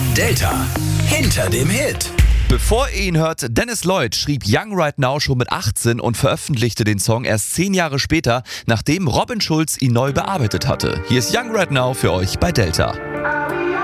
Delta hinter dem Hit. Bevor ihr ihn hört, Dennis Lloyd schrieb Young Right Now schon mit 18 und veröffentlichte den Song erst 10 Jahre später, nachdem Robin Schulz ihn neu bearbeitet hatte. Hier ist Young Right Now für euch bei Delta.